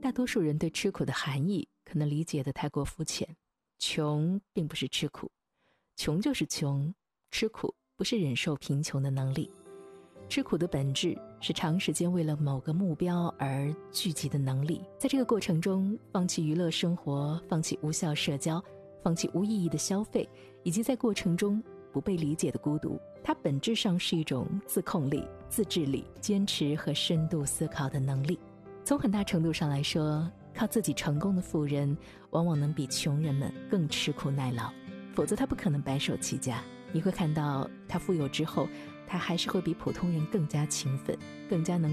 大多数人对吃苦的含义可能理解得太过肤浅。穷并不是吃苦，穷就是穷，吃苦不是忍受贫穷的能力。吃苦的本质是长时间为了某个目标而聚集的能力，在这个过程中放弃娱乐生活，放弃无效社交，放弃无意义的消费，以及在过程中不被理解的孤独。它本质上是一种自控力、自制力、坚持和深度思考的能力。从很大程度上来说，靠自己成功的富人往往能比穷人们更吃苦耐劳，否则他不可能白手起家。你会看到他富有之后，他还是会比普通人更加勤奋，更加能